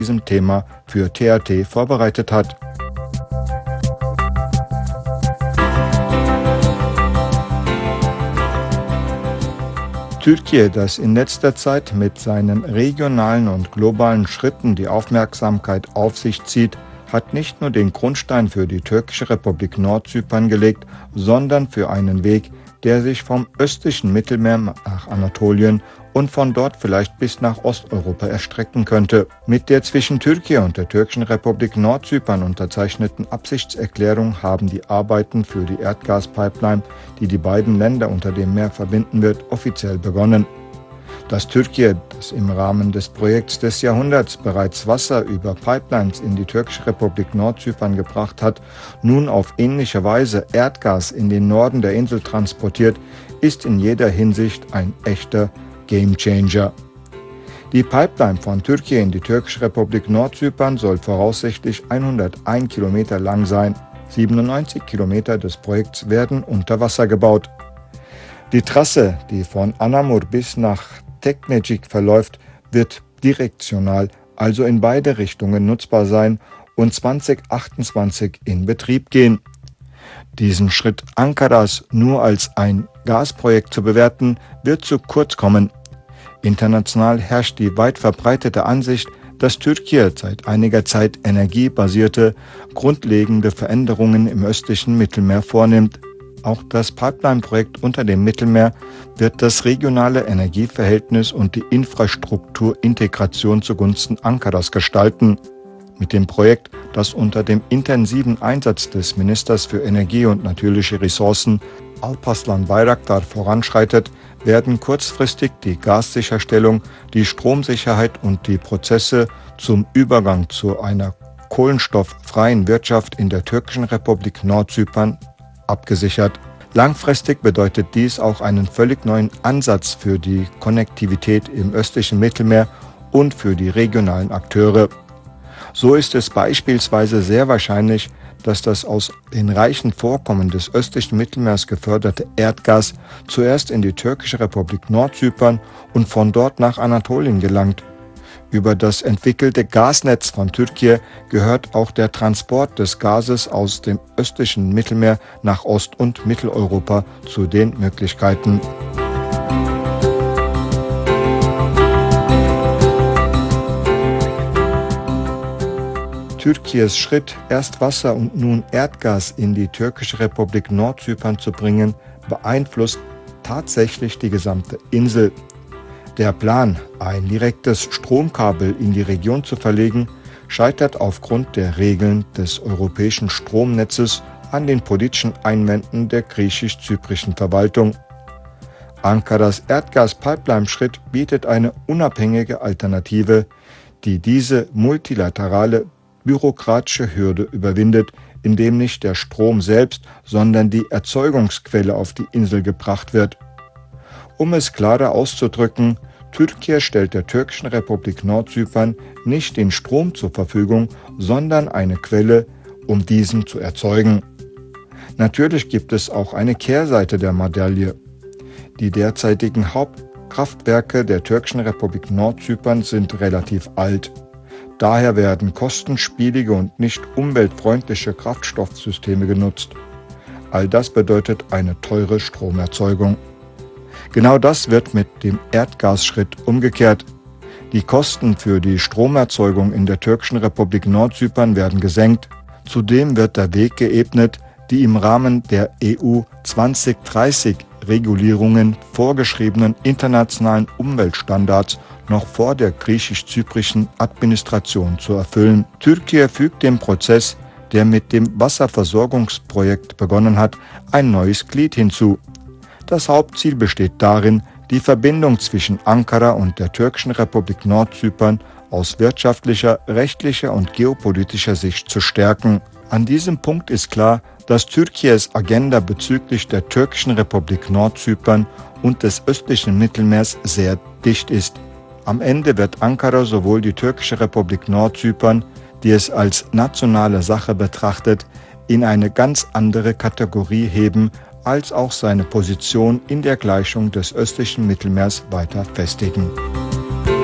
diesem Thema für TAT vorbereitet hat. Türkei, das in letzter Zeit mit seinen regionalen und globalen Schritten die Aufmerksamkeit auf sich zieht, hat nicht nur den Grundstein für die türkische Republik Nordzypern gelegt, sondern für einen Weg, der sich vom östlichen Mittelmeer nach Anatolien und von dort vielleicht bis nach Osteuropa erstrecken könnte. Mit der zwischen Türkei und der türkischen Republik Nordzypern unterzeichneten Absichtserklärung haben die Arbeiten für die Erdgaspipeline, die die beiden Länder unter dem Meer verbinden wird, offiziell begonnen. Dass Türkei, das im Rahmen des Projekts des Jahrhunderts bereits Wasser über Pipelines in die türkische Republik Nordzypern gebracht hat, nun auf ähnliche Weise Erdgas in den Norden der Insel transportiert, ist in jeder Hinsicht ein echter Gamechanger. Die Pipeline von Türkei in die türkische Republik Nordzypern soll voraussichtlich 101 Kilometer lang sein. 97 Kilometer des Projekts werden unter Wasser gebaut. Die Trasse, die von Anamur bis nach Teknecik verläuft, wird direktional, also in beide Richtungen nutzbar sein und 2028 in Betrieb gehen. Diesen Schritt Ankaras nur als ein Gasprojekt zu bewerten, wird zu kurz kommen. International herrscht die weit verbreitete Ansicht, dass Türkei seit einiger Zeit energiebasierte, grundlegende Veränderungen im östlichen Mittelmeer vornimmt. Auch das Pipeline-Projekt unter dem Mittelmeer wird das regionale Energieverhältnis und die Infrastrukturintegration zugunsten Ankaras gestalten. Mit dem Projekt, das unter dem intensiven Einsatz des Ministers für Energie und natürliche Ressourcen Alparslan Bayraktar voranschreitet, werden kurzfristig die Gassicherstellung, die Stromsicherheit und die Prozesse zum Übergang zu einer kohlenstofffreien Wirtschaft in der türkischen Republik Nordzypern abgesichert. Langfristig bedeutet dies auch einen völlig neuen Ansatz für die Konnektivität im östlichen Mittelmeer und für die regionalen Akteure. So ist es beispielsweise sehr wahrscheinlich, dass das aus den reichen Vorkommen des östlichen Mittelmeers geförderte Erdgas zuerst in die türkische Republik Nordzypern und von dort nach Anatolien gelangt. Über das entwickelte Gasnetz von Türkei gehört auch der Transport des Gases aus dem östlichen Mittelmeer nach Ost- und Mitteleuropa zu den Möglichkeiten. Türkis Schritt, erst Wasser und nun Erdgas in die türkische Republik Nordzypern zu bringen, beeinflusst tatsächlich die gesamte Insel. Der Plan, ein direktes Stromkabel in die Region zu verlegen, scheitert aufgrund der Regeln des europäischen Stromnetzes an den politischen Einwänden der griechisch-zyprischen Verwaltung. Ankaras Erdgas-Pipeline-Schritt bietet eine unabhängige Alternative, die diese multilaterale bürokratische Hürde überwindet, indem nicht der Strom selbst, sondern die Erzeugungsquelle auf die Insel gebracht wird. Um es klarer auszudrücken, Türkei stellt der türkischen Republik Nordzypern nicht den Strom zur Verfügung, sondern eine Quelle, um diesen zu erzeugen. Natürlich gibt es auch eine Kehrseite der Medaille. Die derzeitigen Hauptkraftwerke der türkischen Republik Nordzypern sind relativ alt. Daher werden kostenspielige und nicht umweltfreundliche Kraftstoffsysteme genutzt. All das bedeutet eine teure Stromerzeugung. Genau das wird mit dem Erdgasschritt umgekehrt. Die Kosten für die Stromerzeugung in der türkischen Republik Nordzypern werden gesenkt. Zudem wird der Weg geebnet, die im Rahmen der EU 2030 Regulierungen vorgeschriebenen internationalen Umweltstandards noch vor der griechisch-zyprischen Administration zu erfüllen. Türkei fügt dem Prozess, der mit dem Wasserversorgungsprojekt begonnen hat, ein neues Glied hinzu. Das Hauptziel besteht darin, die Verbindung zwischen Ankara und der türkischen Republik Nordzypern aus wirtschaftlicher, rechtlicher und geopolitischer Sicht zu stärken. An diesem Punkt ist klar, dass Türkeis Agenda bezüglich der türkischen Republik Nordzypern und des östlichen Mittelmeers sehr dicht ist. Am Ende wird Ankara sowohl die türkische Republik Nordzypern, die es als nationale Sache betrachtet, in eine ganz andere Kategorie heben, als auch seine Position in der Gleichung des östlichen Mittelmeers weiter festigen.